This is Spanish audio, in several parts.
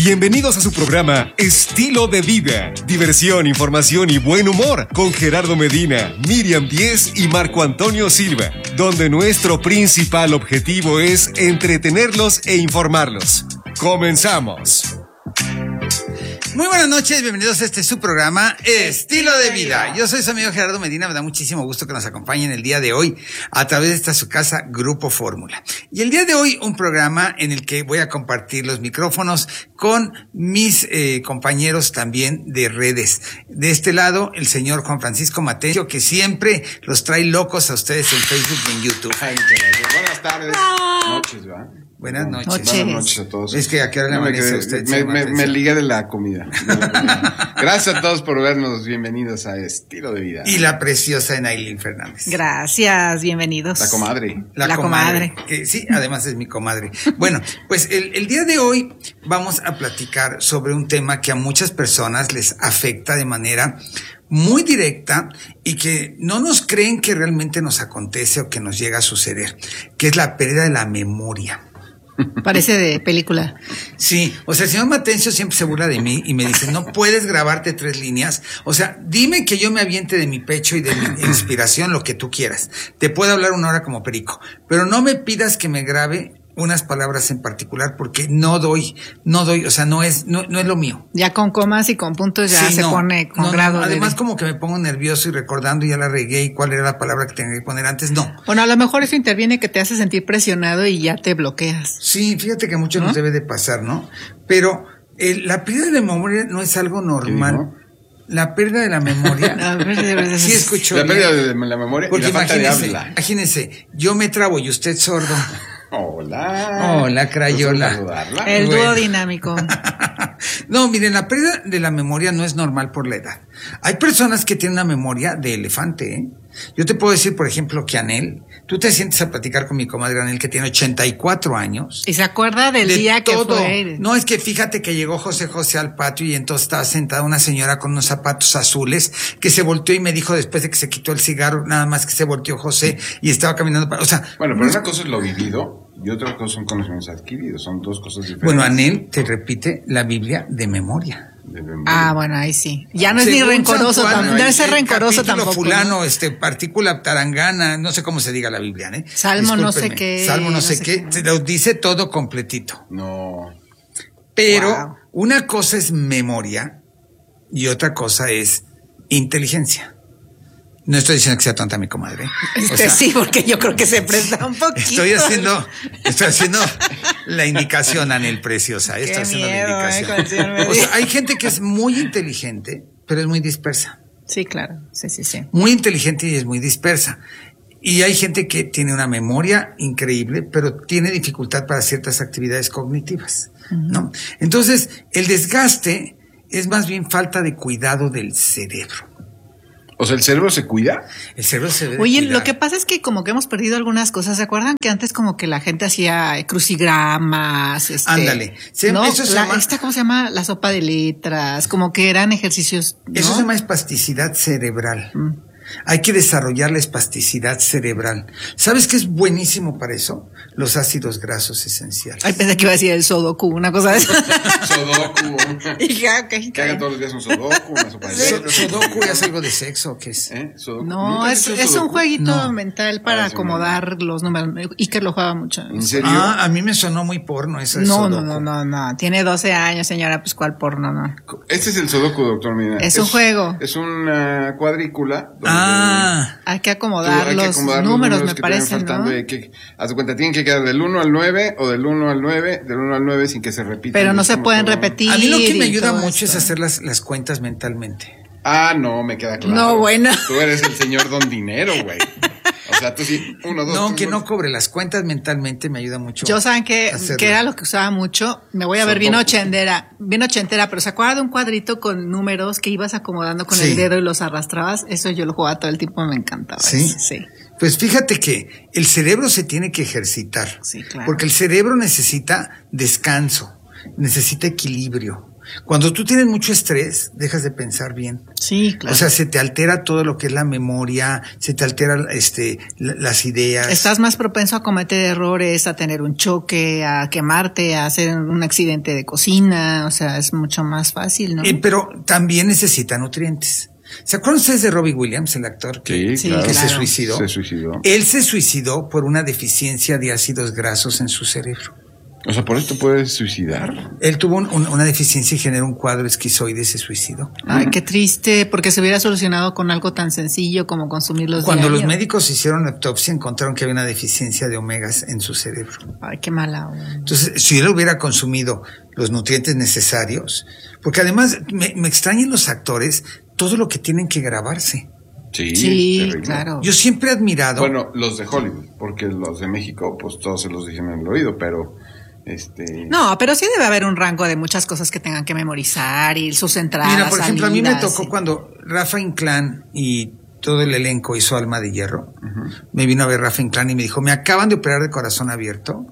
Bienvenidos a su programa Estilo de Vida. Diversión, información y buen humor con Gerardo Medina, Miriam Díez y Marco Antonio Silva, donde nuestro principal objetivo es entretenerlos e informarlos. ¡Comenzamos! Muy buenas noches, bienvenidos a su programa Estilo de Vida. Yo soy su amigo Gerardo Medina, me da muchísimo gusto que nos acompañen el día de hoy a través de esta su casa Grupo Fórmula. Y el día de hoy un programa en el que voy a compartir los micrófonos con mis compañeros también de redes. De este lado, el señor Juan Francisco Matencio, que siempre los trae locos a ustedes en Facebook y en YouTube. Ay, buenas tardes. Noches, ¿verdad? Buenas noches. Buenas noches a todos. Es que a qué hora le amanece usted. Me ligué de la comida. Gracias a todos por vernos. Bienvenidos a Estilo de Vida. Y la preciosa Enailín Fernández. Gracias, bienvenidos. La comadre. La comadre. Que sí, además es mi comadre. Bueno, pues el día de hoy vamos a platicar sobre un tema que a muchas personas les afecta de manera muy directa y que no nos creen que realmente nos acontece o que nos llega a suceder, que es la pérdida de la memoria. Parece de película. Sí, o sea, el señor Matencio siempre se burla de mí y me dice, no puedes grabarte 3 líneas. O sea, dime que yo me aviente de mi pecho y de mi inspiración lo que tú quieras. Te puedo hablar 1 hora como perico, pero no me pidas que me grabe unas palabras en particular porque no doy, o sea, no es lo mío. Ya con comas y con puntos ya sí, se pone con grado. Además como que me pongo nervioso y recordando y ya la regué y cuál era la palabra que tenía que poner antes, no. Bueno, a lo mejor eso interviene que te hace sentir presionado y ya te bloqueas. Sí, fíjate que mucho nos debe de pasar, ¿no? Pero la pérdida de la memoria no es algo normal. La pérdida de la memoria. Sí escuchó. La pérdida de la memoria porque y la falta de habla. Imagínense, yo me trabo y usted sordo. Hola, Crayola. El dúo dinámico. No, miren, la pérdida de la memoria no es normal por la edad. Hay personas que tienen una memoria de elefante, ¿eh? Yo te puedo decir, por ejemplo, que Anel, tú te sientes a platicar con mi comadre Anel, que tiene 84 años. Y se acuerda del día todo. Que fue. No, es que fíjate que llegó José al patio y entonces estaba sentada una señora con unos zapatos azules que se volteó y me dijo después de que se quitó el cigarro, nada más que se volteó José y estaba caminando o sea. Bueno, pero una cosa es lo vivido y otra cosa son conocimientos adquiridos, son dos cosas diferentes. Bueno, Anel te repite la Biblia de memoria. Ah, bueno, ahí sí. Ya no es ni rencoroso, no es ser rencoroso tampoco. Fulano, partícula tarangana, no sé cómo se diga la Biblia, ¿eh? Salmo no sé qué. Salmo no sé qué, te lo dice todo completito. No. Pero una cosa es memoria y otra cosa es inteligencia. No estoy diciendo que sea tonta mi comadre. O sea, sí, porque yo creo que se presta un poquito. Estoy haciendo la indicación, Anel preciosa. Estoy haciendo la indicación. O sea, hay gente que es muy inteligente, pero es muy dispersa. Sí, claro. Sí. Muy inteligente y es muy dispersa. Y hay gente que tiene una memoria increíble, pero tiene dificultad para ciertas actividades cognitivas, ¿no? Entonces, el desgaste es más bien falta de cuidado del cerebro. O sea, ¿el cerebro se cuida? El cerebro se debe Oye, cuidar. Lo que pasa es que como que hemos perdido algunas cosas. ¿Se acuerdan que antes como que la gente hacía crucigramas? Ándale. ¿no? Eso se llama... ¿Cómo se llama? La sopa de letras. Como que eran ejercicios, ¿no? Eso se llama espasticidad cerebral. Hay que desarrollar la espasticidad cerebral. ¿Sabes qué es buenísimo para eso? Los ácidos grasos esenciales. Ay, pensé que iba a decir el sudoku, una cosa de eso. Sudoku. Okay. Que hagan todos los días un sudoku, una sopa de letras. ¿Sudoku es algo de sexo o qué es? No, es un jueguito mental para acomodar los números. Iker lo juega mucho. ¿En serio? A mí me sonó muy porno eso de No. Tiene 12 años, señora, pues ¿cuál porno? No. Este es el sudoku, doctor Medina. Es un juego. Es una cuadrícula. Hay que acomodar los números, me parece, ¿no? Haz de cuenta, tienen que quedar del 1 al 9 o del 1 al 9 sin que se repitan. Pero no se pueden repetir. A mí lo que me ayuda mucho es hacer las cuentas mentalmente. No, me queda claro. No, bueno. Tú eres el señor Don Dinero, güey. O sea, tú sí, 1, 2, No, que no cobre las cuentas mentalmente me ayuda mucho. Yo saben que era lo que usaba mucho. Me voy a ver bien ochentera, pero ¿se acuerda de un cuadrito con números que ibas acomodando con el dedo y los arrastrabas? Eso yo lo jugaba todo el tiempo, me encantaba. Sí. Sí. Pues fíjate que el cerebro se tiene que ejercitar. Sí, claro. Porque el cerebro necesita descanso, necesita equilibrio. Cuando tú tienes mucho estrés, dejas de pensar bien. Sí, claro. O sea, se te altera todo lo que es la memoria, se te altera las ideas. Estás más propenso a cometer errores, a tener un choque, a quemarte, a hacer un accidente de cocina. O sea, es mucho más fácil, ¿no? Pero también necesita nutrientes. ¿Se acuerdan ustedes de Robbie Williams, el actor que Sí, claro. se suicidó? Se suicidó. Él se suicidó por una deficiencia de ácidos grasos en su cerebro. O sea, ¿por esto puedes suicidar? Él tuvo una deficiencia y generó un cuadro esquizoide y se suicidó. Ay, qué triste, porque se hubiera solucionado con algo tan sencillo como consumir los Cuando diarios. los médicos hicieron autopsia, encontraron que había una deficiencia de omegas en su cerebro. Ay, qué mala onda. Entonces, si él hubiera consumido los nutrientes necesarios, porque además me extrañan los actores, todo lo que tienen que grabarse. Sí, terrible. claro. Yo siempre he admirado. Bueno, los de Hollywood, porque los de México, pues todos se los dicen en el oído, pero No, pero sí debe haber un rango de muchas cosas que tengan que memorizar y sus entradas. Mira, por ejemplo, a mí me salidas, tocó sí. cuando Rafa Inclán y todo el elenco hizo Alma de Hierro. Me vino a ver Rafa Inclán y me dijo, me acaban de operar de corazón abierto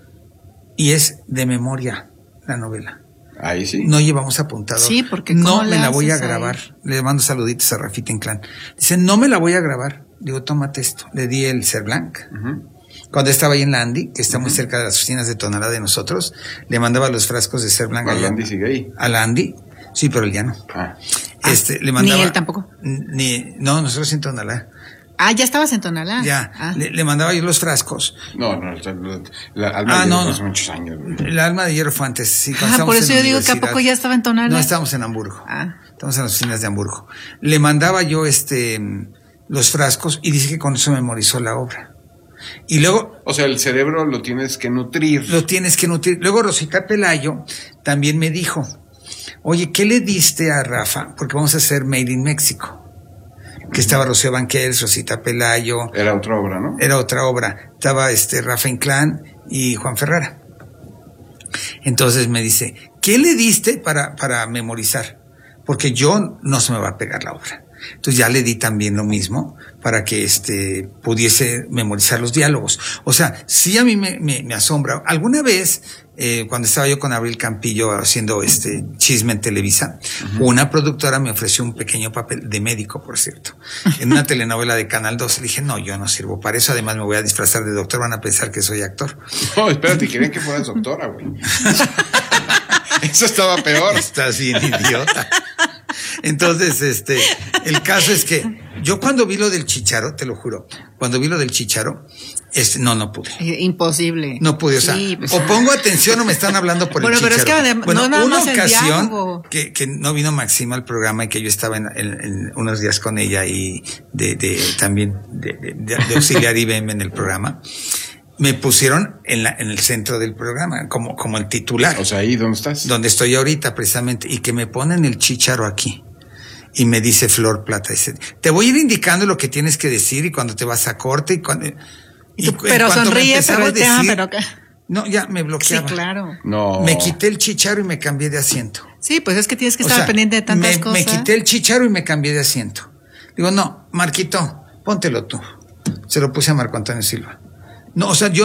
y es de memoria la novela. Ahí sí. No llevamos apuntador. Sí, porque no ¿cómo me le la voy a haces ahí? grabar. Le mando saluditos a Rafita Inclán. Dice, no me la voy a grabar. Digo, tómate esto. Le di el Cerblanc. Cuando estaba ahí en la Andy, que está muy cerca de las oficinas de Tonalá de nosotros, le mandaba los frascos de Cerblanc ¿A allá. Andy sigue ahí? A la Andy. Sí, pero él ya no. Ah. Le mandaba. Ni él tampoco. No, nosotros en Tonalá. Ah, ya estabas en Tonalá. Ya. Ah. Le mandaba yo los frascos. No, la Alma no, hace muchos años. El Alma de Hierro fue antes. Sí, cuando Ah, estábamos por eso en la yo digo que a universidad. poco ya estaba en Tonalá. No, estábamos en Hamburgo. Ah. Estamos en las oficinas de Hamburgo. Le mandaba yo los frascos y dice que con eso memorizó la obra. Y luego O sea, el cerebro lo tienes que nutrir. lo tienes que nutrir. Luego Rosita Pelayo también me dijo, oye, ¿qué le diste a Rafa? Porque vamos a hacer Made in México. Que estaba Rocío Banquels, Rosita Pelayo. Era otra obra, ¿no? Era otra obra. Estaba Rafa Inclán y Juan Ferrara. Entonces me dice, ¿qué le diste para memorizar? Porque yo no se me va a pegar la obra. Entonces ya le di también lo mismo para que pudiese memorizar los diálogos. O sea, sí a mí me asombra. Alguna vez, cuando estaba yo con Abril Campillo haciendo Chisme en Televisa, una productora me ofreció un pequeño papel de médico, por cierto, en una telenovela de Canal 2. Le dije, no, yo no sirvo para eso. Además me voy a disfrazar de doctor, van a pensar que soy actor. No, espérate, querían que fueras doctora, güey. Eso estaba peor. Estás bien idiota. Entonces, el caso es que yo cuando vi lo del Chícharo, te lo juro, cuando vi lo del Chícharo, no pude. Imposible. No pude, o sea, Sí, pues. o pongo atención o me están hablando por Bueno, el pero Chícharo. es que no nada una más el ocasión diálogo. que no vino Maxima al programa y que yo estaba en unos días con ella y también de auxiliar IBM en el programa, me pusieron en el centro del programa, como el titular. O sea, ¿ahí dónde estás? Donde estoy ahorita, precisamente, y que me ponen el Chícharo aquí. Y me dice Flor Plata, dice, te voy a ir indicando lo que tienes que decir y cuando te vas a corte y cuando... Pero sonríe, pero pero acá. No, ya me Sí, bloqueaba. claro. No. Me quité el Chícharo y me cambié de asiento. Sí, pues es que tienes que O estar sea, pendiente de tantas me cosas. quité el Chícharo y me cambié de asiento. Digo, no, Marquito, póntelo tú. Se lo puse a Marco Antonio Silva. No, o sea, yo